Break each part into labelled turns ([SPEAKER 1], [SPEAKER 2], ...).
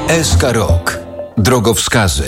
[SPEAKER 1] SK Rok. Drogowskazy.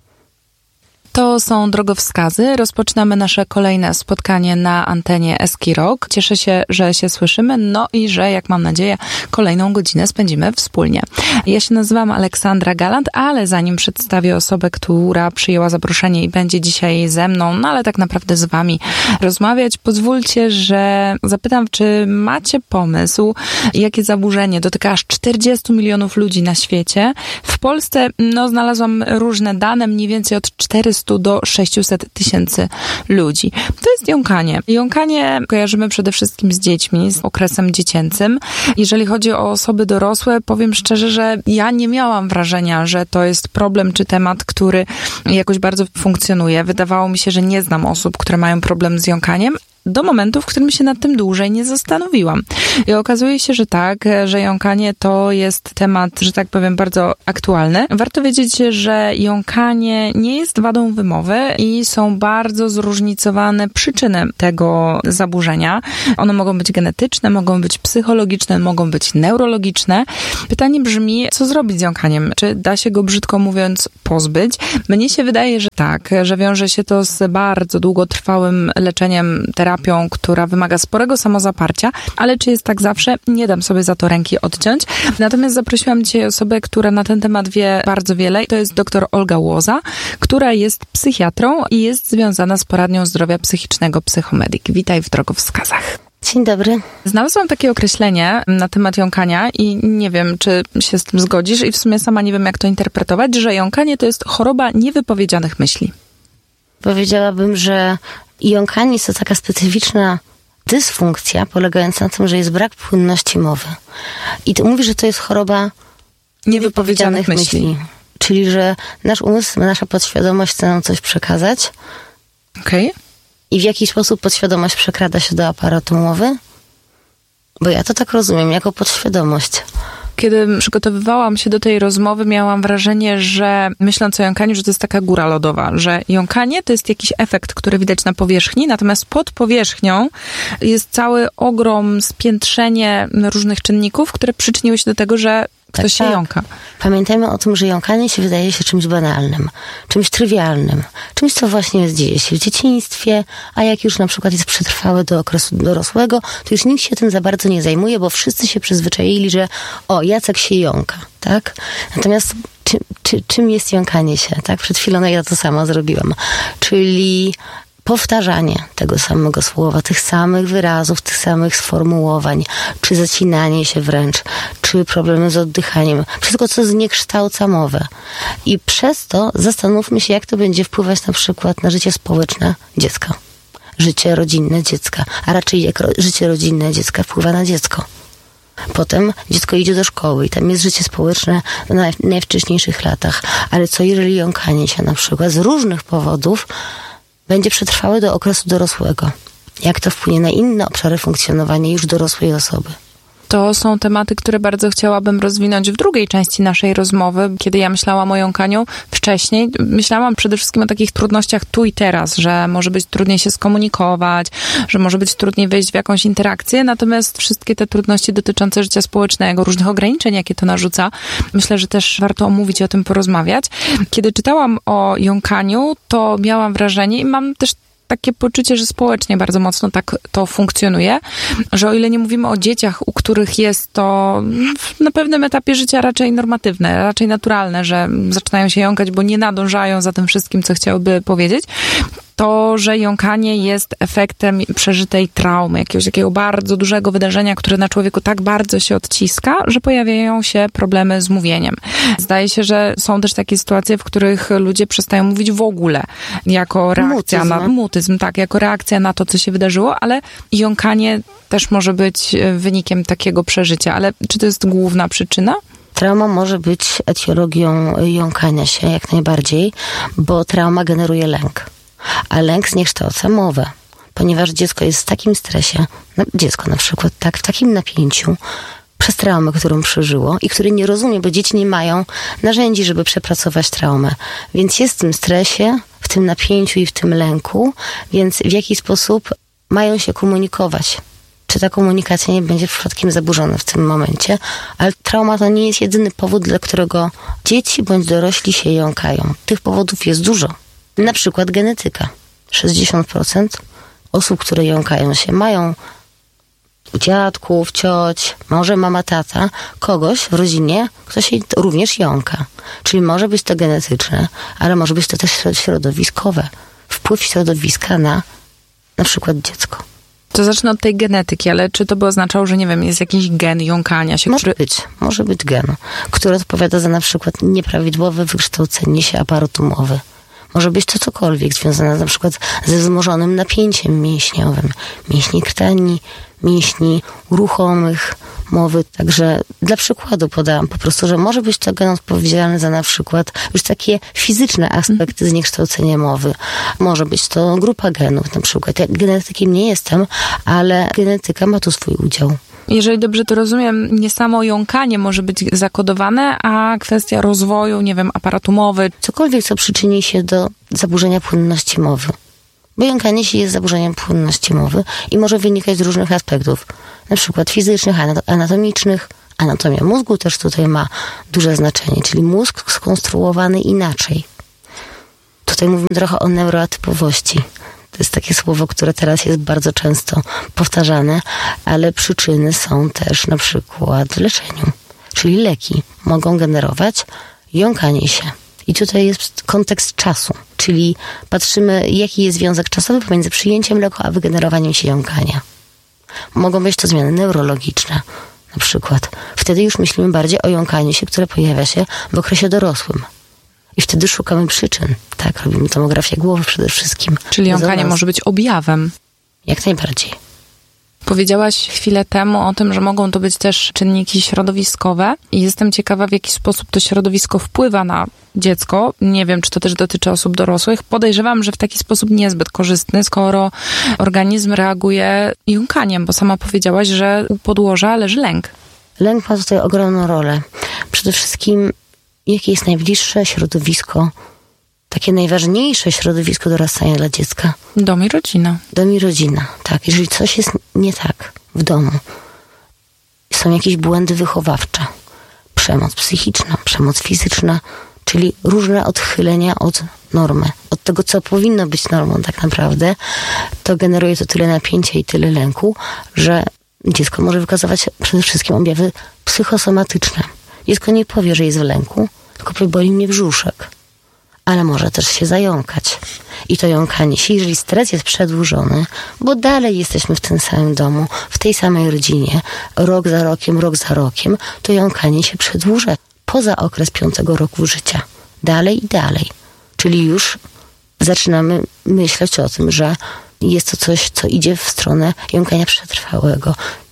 [SPEAKER 2] To są drogowskazy. Rozpoczynamy nasze kolejne spotkanie na antenie SK Rok. Cieszę się, że się słyszymy, no i że, jak mam nadzieję, kolejną godzinę spędzimy wspólnie. Ja się nazywam Aleksandra Galant, ale zanim przedstawię osobę, która przyjęła zaproszenie i będzie dzisiaj ze mną, no ale tak naprawdę z wami rozmawiać, pozwólcie, że zapytam, czy macie pomysł, jakie zaburzenie dotyka aż 40 milionów ludzi na świecie. W Polsce, znalazłam różne dane, mniej więcej od 400 do 600 tysięcy ludzi. To jest jąkanie. Jąkanie kojarzymy przede wszystkim z dziećmi, z okresem dziecięcym. Jeżeli chodzi o osoby dorosłe, powiem szczerze, że ja nie miałam wrażenia, że to jest problem czy temat, który jakoś bardzo funkcjonuje. Wydawało mi się, że nie znam osób, które mają problem z jąkaniem, do momentu, w którym się nad tym dłużej nie zastanowiłam. I okazuje się, że tak, że jąkanie to jest temat, że tak powiem, bardzo aktualny. Warto wiedzieć, że jąkanie nie jest wadą wymowy i są bardzo zróżnicowane przyczyny tego zaburzenia. One mogą być genetyczne, mogą być psychologiczne, mogą być neurologiczne. Pytanie brzmi, co zrobić z jąkaniem? Czy da się go, brzydko mówiąc, pozbyć? Mnie się wydaje, że tak, że wiąże się to z bardzo długotrwałym leczeniem, terapią, która wymaga sporego samozaparcia, ale czy jest tak zawsze? Nie dam sobie za to ręki odciąć. Natomiast zaprosiłam dzisiaj osobę, która na ten temat wie bardzo wiele. To jest dr Olga Łoza, która jest psychiatrą i jest związana z poradnią zdrowia psychicznego Psychomedik. Witaj w drogowskazach.
[SPEAKER 3] Dzień dobry.
[SPEAKER 2] Znalazłam takie określenie na temat jąkania i nie wiem, czy się z tym zgodzisz i w sumie sama nie wiem, jak to interpretować, że jąkanie to jest choroba niewypowiedzianych myśli.
[SPEAKER 3] Powiedziałabym, że jąkanie jest to taka specyficzna dysfunkcja polegająca na tym, że jest brak płynności mowy. I to mówi, że to jest choroba niewypowiedzianych myśli. Czyli, że nasz umysł, nasza podświadomość chce nam coś przekazać.
[SPEAKER 2] Okej.
[SPEAKER 3] I w jaki sposób podświadomość przekrada się do aparatu mowy? Bo ja to tak rozumiem, jako podświadomość.
[SPEAKER 2] Kiedy przygotowywałam się do tej rozmowy, miałam wrażenie, że myśląc o jąkaniu, że to jest taka góra lodowa, że jąkanie to jest jakiś efekt, który widać na powierzchni, natomiast pod powierzchnią jest cały ogrom, spiętrzenie różnych czynników, które przyczyniły się do tego, że ktoś się jąka.
[SPEAKER 3] Pamiętajmy o tym, że jąkanie się wydaje się czymś banalnym, czymś trywialnym, czymś, co właśnie dzieje się w dzieciństwie, a jak już na przykład jest przetrwałe do okresu dorosłego, to już nikt się tym za bardzo nie zajmuje, bo wszyscy się przyzwyczaili, że Jacek się jąka, tak? Natomiast czym jest jąkanie się, tak? Przed chwilą ja to samo zrobiłam. Czyli powtarzanie tego samego słowa, tych samych wyrazów, tych samych sformułowań, czy zacinanie się wręcz, czy problemy z oddychaniem. Wszystko, co zniekształca mowę. I przez to zastanówmy się, jak to będzie wpływać na przykład na życie społeczne dziecka. Życie rodzinne dziecka, a raczej jak życie rodzinne dziecka wpływa na dziecko. Potem dziecko idzie do szkoły i tam jest życie społeczne na najwcześniejszych latach. Ale co jeżeli jąkanie się na przykład z różnych powodów będzie przetrwały do okresu dorosłego? Jak to wpłynie na inne obszary funkcjonowania już dorosłej osoby?
[SPEAKER 2] To są tematy, które bardzo chciałabym rozwinąć w drugiej części naszej rozmowy. Kiedy ja myślałam o jąkaniu wcześniej, myślałam przede wszystkim o takich trudnościach tu i teraz, że może być trudniej się skomunikować, że może być trudniej wejść w jakąś interakcję, natomiast wszystkie te trudności dotyczące życia społecznego, różnych ograniczeń, jakie to narzuca, myślę, że też warto omówić i o tym porozmawiać. Kiedy czytałam o jąkaniu, to miałam wrażenie i mam też takie poczucie, że społecznie bardzo mocno tak to funkcjonuje, że o ile nie mówimy o dzieciach, u których jest to na pewnym etapie życia raczej normatywne, raczej naturalne, że zaczynają się jąkać, bo nie nadążają za tym wszystkim, co chciałyby powiedzieć, to, że jąkanie jest efektem przeżytej traumy, jakiegoś takiego bardzo dużego wydarzenia, które na człowieku tak bardzo się odciska, że pojawiają się problemy z mówieniem. Zdaje się, że są też takie sytuacje, w których ludzie przestają mówić w ogóle, jako reakcja na mutyzm, tak, jako reakcja na to, co się wydarzyło, ale jąkanie też może być wynikiem takiego przeżycia. Ale czy to jest główna przyczyna?
[SPEAKER 3] Trauma może być etiologią jąkania się jak najbardziej, bo trauma generuje lęk. A lęk zniekształca mowę, ponieważ dziecko jest w takim stresie, dziecko na przykład, tak, w takim napięciu przez traumę, którą przeżyło i które nie rozumie, bo dzieci nie mają narzędzi, żeby przepracować traumę. Więc jest w tym stresie, w tym napięciu i w tym lęku, więc w jaki sposób mają się komunikować. czy ta komunikacja nie będzie przypadkiem zaburzona w tym momencie. Ale trauma to nie jest jedyny powód, dla którego dzieci bądź dorośli się jąkają. Tych powodów jest dużo. Na przykład genetyka. 60% osób, które jąkają się, mają dziadków, cioć, może mama, tata, kogoś w rodzinie, kto się również jąka. Czyli może być to genetyczne, ale może być to też środowiskowe. Wpływ środowiska na przykład dziecko.
[SPEAKER 2] To zacznę od tej genetyki, ale czy to by oznaczało, że nie wiem, jest jakiś gen jąkania się?
[SPEAKER 3] Może być gen, który odpowiada za na przykład nieprawidłowe wykształcenie się aparatu mowy. Może być to cokolwiek związane na przykład ze wzmożonym napięciem mięśniowym. Mięśni krtani, mięśni ruchomych mowy. Także dla przykładu podałam po prostu, że może być to gen odpowiedzialny za na przykład już takie fizyczne aspekty zniekształcenia mowy. Może być to grupa genów na przykład. Ja genetykiem nie jestem, ale genetyka ma tu swój udział.
[SPEAKER 2] Jeżeli dobrze to rozumiem, nie samo jąkanie może być zakodowane, a kwestia rozwoju, nie wiem, aparatu mowy.
[SPEAKER 3] Cokolwiek, co przyczyni się do zaburzenia płynności mowy. Bo jąkanie się jest zaburzeniem płynności mowy i może wynikać z różnych aspektów. Na przykład fizycznych, anatomicznych. Anatomia mózgu też tutaj ma duże znaczenie, czyli mózg skonstruowany inaczej. Tutaj mówimy trochę o neuroatypowości. To jest takie słowo, które teraz jest bardzo często powtarzane, ale przyczyny są też na przykład w leczeniu. Czyli leki mogą generować jąkanie się. I tutaj jest kontekst czasu, czyli patrzymy, jaki jest związek czasowy pomiędzy przyjęciem leku, a wygenerowaniem się jąkania. Mogą być to zmiany neurologiczne, na przykład. Wtedy już myślimy bardziej o jąkaniu się, które pojawia się w okresie dorosłym. I wtedy szukamy przyczyn. Tak, robimy tomografię głowy przede wszystkim.
[SPEAKER 2] Czyli jąkanie może być objawem.
[SPEAKER 3] Jak najbardziej.
[SPEAKER 2] Powiedziałaś chwilę temu o tym, że mogą to być też czynniki środowiskowe i jestem ciekawa, w jaki sposób to środowisko wpływa na dziecko. Nie wiem, czy to też dotyczy osób dorosłych. Podejrzewam, że w taki sposób niezbyt korzystny, skoro organizm reaguje jąkaniem, bo sama powiedziałaś, że u podłoża leży lęk.
[SPEAKER 3] Lęk ma tutaj ogromną rolę. Przede wszystkim, jakie jest najbliższe środowisko, takie najważniejsze środowisko dorastania dla dziecka?
[SPEAKER 2] Dom i rodzina.
[SPEAKER 3] Dom i rodzina, tak. Jeżeli coś jest nie tak w domu, są jakieś błędy wychowawcze, przemoc psychiczna, przemoc fizyczna, czyli różne odchylenia od normy, od tego, co powinno być normą tak naprawdę, to generuje to tyle napięcia i tyle lęku, że dziecko może wykazywać przede wszystkim objawy psychosomatyczne. Dziecko nie powie, że jest w lęku, tylko boli mnie brzuszek. Ale może też się zająkać. I to jąkanie się, jeżeli stres jest przedłużony, bo dalej jesteśmy w tym samym domu, w tej samej rodzinie, rok za rokiem, to jąkanie się przedłuża poza okres 5 roku życia. Dalej i dalej. Czyli już zaczynamy myśleć o tym, że jest to coś, co idzie w stronę jąkania przetrwałego,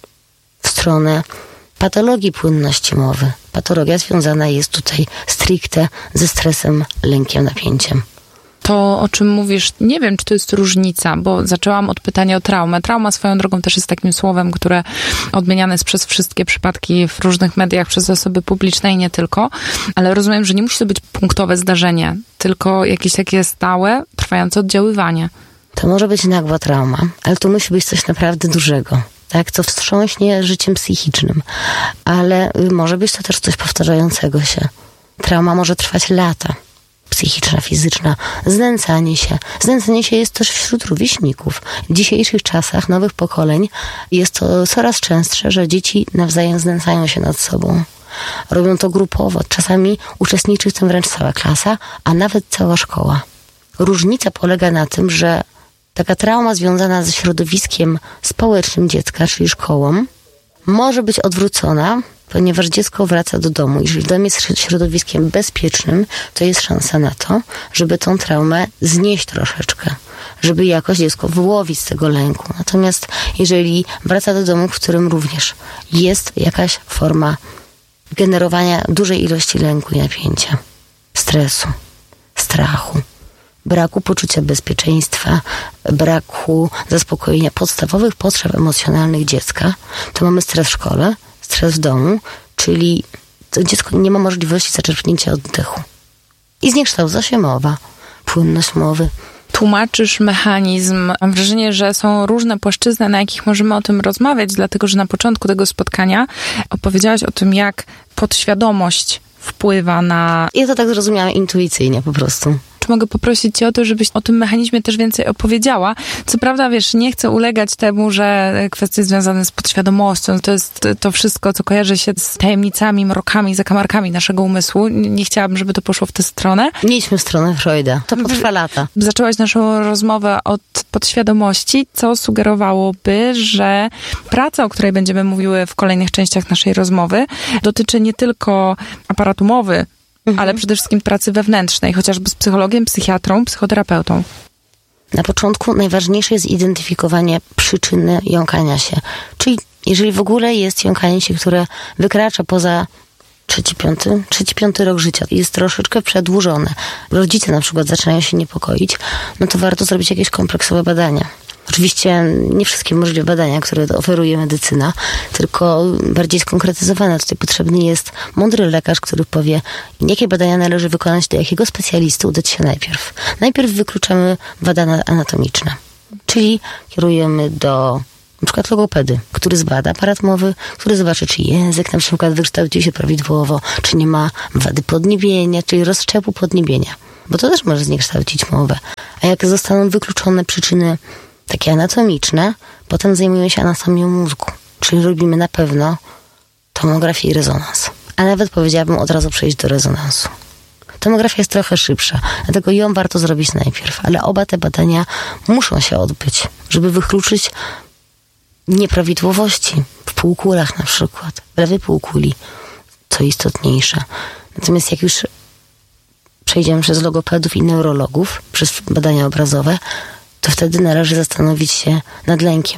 [SPEAKER 3] w stronę patologii płynności mowy. Patologia związana jest tutaj stricte ze stresem, lękiem, napięciem.
[SPEAKER 2] To, o czym mówisz, nie wiem, czy to jest różnica, bo zaczęłam od pytania o traumę. Trauma swoją drogą też jest takim słowem, które odmieniane jest przez wszystkie przypadki w różnych mediach, przez osoby publiczne i nie tylko, ale rozumiem, że nie musi to być punktowe zdarzenie, tylko jakieś takie stałe, trwające oddziaływanie.
[SPEAKER 3] To może być nagła trauma, ale to musi być coś naprawdę dużego. Tak, co wstrząśnie życiem psychicznym, ale może być to też coś powtarzającego się. Trauma może trwać lata. Psychiczna, fizyczna, znęcanie się. Znęcanie się jest też wśród rówieśników. W dzisiejszych czasach, nowych pokoleń jest to coraz częstsze, że dzieci nawzajem znęcają się nad sobą. Robią to grupowo. Czasami uczestniczy w tym wręcz cała klasa, a nawet cała szkoła. Różnica polega na tym, że taka trauma związana ze środowiskiem społecznym dziecka, czyli szkołą, może być odwrócona, ponieważ dziecko wraca do domu. Jeżeli dom jest środowiskiem bezpiecznym, to jest szansa na to, żeby tą traumę znieść troszeczkę, żeby jakoś dziecko wyłowić z tego lęku. Natomiast jeżeli wraca do domu, w którym również jest jakaś forma generowania dużej ilości lęku i napięcia, stresu, strachu, braku poczucia bezpieczeństwa, braku zaspokojenia podstawowych potrzeb emocjonalnych dziecka, to mamy stres w szkole, stres w domu, czyli to dziecko nie ma możliwości zaczerpnięcia oddechu. I zniekształca się mowa, płynność mowy.
[SPEAKER 2] tłumaczysz mechanizm. Mam wrażenie, że są różne płaszczyzny, na jakich możemy o tym rozmawiać, dlatego że na początku tego spotkania opowiedziałaś o tym, jak podświadomość wpływa na...
[SPEAKER 3] Ja to tak zrozumiałam intuicyjnie po prostu.
[SPEAKER 2] Czy mogę poprosić cię o to, żebyś o tym mechanizmie też więcej opowiedziała? Co prawda, wiesz, nie chcę ulegać temu, że kwestie związane z podświadomością, to jest to wszystko, co kojarzy się z tajemnicami, mrokami, zakamarkami naszego umysłu. Nie chciałabym, żeby to poszło w tę stronę.
[SPEAKER 3] Nie idźmy w stronę Freuda. To potrwa lata.
[SPEAKER 2] Zaczęłaś naszą rozmowę od podświadomości, co sugerowałoby, że praca, o której będziemy mówiły w kolejnych częściach naszej rozmowy, dotyczy nie tylko aparatu mowy, ale przede wszystkim pracy wewnętrznej, chociażby z psychologiem, psychiatrą, psychoterapeutą.
[SPEAKER 3] Na początku najważniejsze jest identyfikowanie przyczyny jąkania się. Czyli jeżeli w ogóle jest jąkanie się, które wykracza poza trzeci, piąty rok życia, jest troszeczkę przedłużone, rodzice na przykład zaczynają się niepokoić, no to warto zrobić jakieś kompleksowe badania. Oczywiście nie wszystkie możliwe badania, które oferuje medycyna, tylko bardziej skonkretyzowane. Tutaj potrzebny jest mądry lekarz, który powie, jakie badania należy wykonać, do jakiego specjalisty udać się najpierw. Najpierw wykluczamy badania anatomiczne, czyli kierujemy do na przykład logopedy, który zbada aparat mowy, który zobaczy, czy język na przykład wykształcił się prawidłowo, czy nie ma wady podniebienia, czyli rozszczepu podniebienia, bo to też może zniekształcić mowę. A jak zostaną wykluczone przyczyny takie anatomiczne, potem zajmujemy się anatomią mózgu, czyli robimy na pewno tomografię i rezonans. A nawet powiedziałabym od razu przejść do rezonansu. Tomografia jest trochę szybsza, dlatego ją warto zrobić najpierw, ale oba te badania muszą się odbyć, żeby wykluczyć nieprawidłowości w półkulach na przykład, w lewej półkuli, co istotniejsze. Natomiast jak już przejdziemy przez logopedów i neurologów, przez badania obrazowe, to wtedy należy zastanowić się nad lękiem.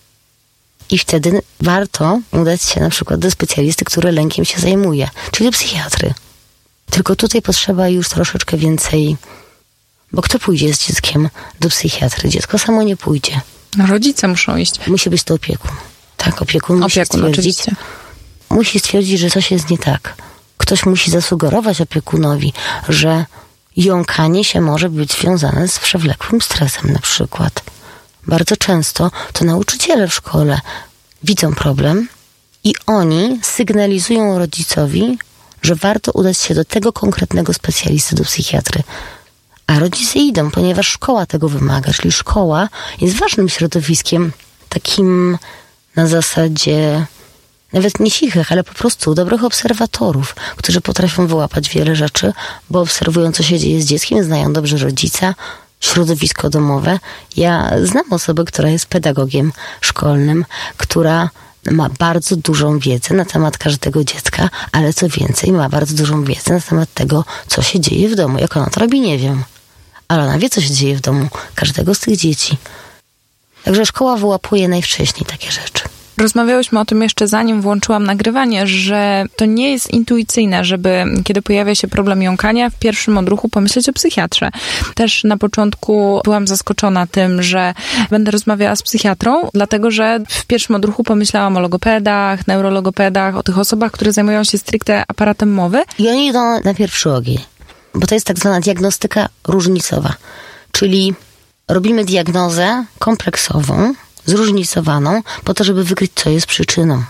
[SPEAKER 3] I wtedy warto udać się na przykład do specjalisty, który lękiem się zajmuje, czyli do psychiatry. Tylko tutaj potrzeba już troszeczkę więcej, bo kto pójdzie z dzieckiem do psychiatry? Dziecko samo nie pójdzie.
[SPEAKER 2] No, rodzice muszą iść.
[SPEAKER 3] Musi być to opiekun. Tak, opiekun musi stwierdzić.
[SPEAKER 2] Oczywiście.
[SPEAKER 3] Musi stwierdzić, że coś jest nie tak. Ktoś musi zasugerować opiekunowi, że jąkanie się może być związane z przewlekłym stresem na przykład. Bardzo często to nauczyciele w szkole widzą problem i oni sygnalizują rodzicowi, że warto udać się do tego konkretnego specjalisty, do psychiatry. A rodzice idą, ponieważ szkoła tego wymaga, czyli szkoła jest ważnym środowiskiem, takim na zasadzie nawet nie cichych, ale po prostu dobrych obserwatorów, którzy potrafią wyłapać wiele rzeczy, bo obserwują, co się dzieje z dzieckiem, znają dobrze rodzica, środowisko domowe. Ja znam osobę, która jest pedagogiem szkolnym, która ma bardzo dużą wiedzę na temat każdego dziecka, ale co więcej, ma bardzo dużą wiedzę na temat tego, co się dzieje w domu. Jak ona to robi, nie wiem. Ale ona wie, co się dzieje w domu każdego z tych dzieci. Także szkoła wyłapuje najwcześniej takie rzeczy.
[SPEAKER 2] Rozmawiałyśmy o tym jeszcze zanim włączyłam nagrywanie, że to nie jest intuicyjne, żeby kiedy pojawia się problem jąkania, w pierwszym odruchu pomyśleć o psychiatrze. Też na początku byłam zaskoczona tym, że będę rozmawiała z psychiatrą, dlatego że w pierwszym odruchu pomyślałam o logopedach, neurologopedach, o tych osobach, które zajmują się stricte aparatem mowy.
[SPEAKER 3] I oni idą na pierwszy ogień, bo to jest tak zwana diagnostyka różnicowa, czyli robimy diagnozę kompleksową, zróżnicowaną, po to, żeby wykryć, co jest przyczyną.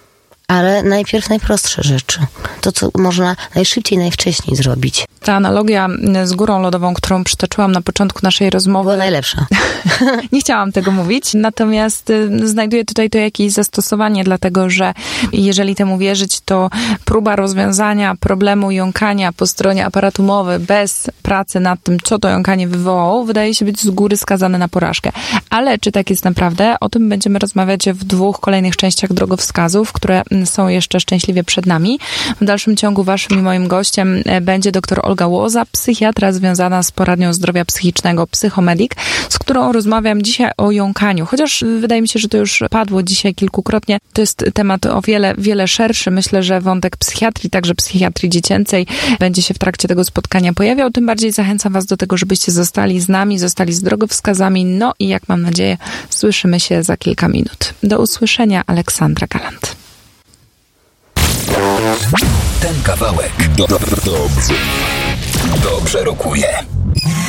[SPEAKER 3] Ale najpierw najprostsze rzeczy. To, co można najszybciej, najwcześniej zrobić.
[SPEAKER 2] Ta analogia z górą lodową, którą przytoczyłam na początku naszej rozmowy...
[SPEAKER 3] Była najlepsza.
[SPEAKER 2] Nie chciałam tego mówić, natomiast znajduję tutaj to jakieś zastosowanie, dlatego że jeżeli temu wierzyć, to próba rozwiązania problemu jąkania po stronie aparatu mowy bez pracy nad tym, co to jąkanie wywołało, wydaje się być z góry skazane na porażkę. Ale czy tak jest naprawdę? O tym będziemy rozmawiać w 2 kolejnych częściach drogowskazów, które są jeszcze szczęśliwie przed nami. W dalszym ciągu waszym i moim gościem będzie dr Olga Łoza, psychiatra związana z poradnią zdrowia psychicznego Psychomedik, z którą rozmawiam dzisiaj o jąkaniu. Chociaż wydaje mi się, że to już padło dzisiaj kilkukrotnie. To jest temat o wiele, wiele szerszy. Myślę, że wątek psychiatrii, także psychiatrii dziecięcej będzie się w trakcie tego spotkania pojawiał. Tym bardziej zachęcam was do tego, żebyście zostali z nami, zostali z drogowskazami. No i jak mam nadzieję, słyszymy się za kilka minut. Do usłyszenia, Aleksandra Galant.
[SPEAKER 1] Ten kawałek dobrze rokuje.